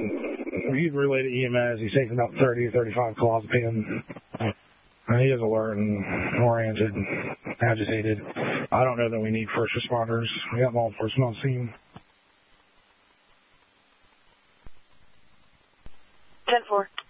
he's relayed to EMS. He's taking about 30 or 35 clozapine. He is alert and oriented, agitated. I don't know that we need first responders. We got law enforcement on scene. 10-4.